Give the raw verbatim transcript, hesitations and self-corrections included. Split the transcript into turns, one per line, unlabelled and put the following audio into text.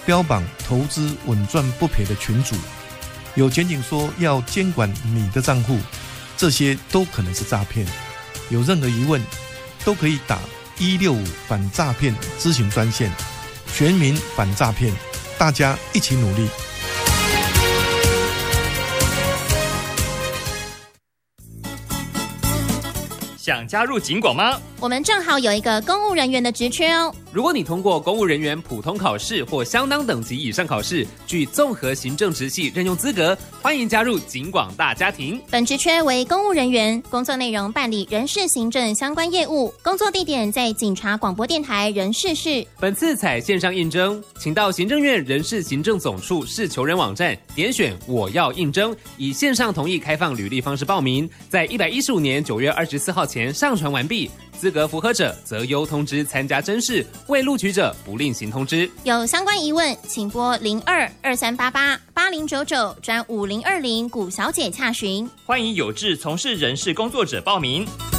标榜投资稳赚不赔的群组，有检警说要监管你的账户，这些都可能是诈骗。有任何疑问都可以打一六五反诈骗咨询专线，全民反诈骗，大家一起努力。
想加入警广吗？
我们正好有一个公务人员的职缺哦。
如果你通过公务人员普通考试或相当等级以上考试，具综合行政职系任用资格，欢迎加入警广大家庭。
本职缺为公务人员，工作内容办理人事行政相关业务，工作地点在警察广播电台人事室。
本次采线上应征，请到行政院人事行政总处市求人网站点选我要应征，以线上同意开放履历方式报名，在一百一十五年九月二十四号前上传完毕，资格符合者择优通知参加甄试，未录取者不另行通知。
有相关疑问，请拨零二二三八八八零九九转五零二零古小姐洽询。
欢迎有志从事人事工作者报名。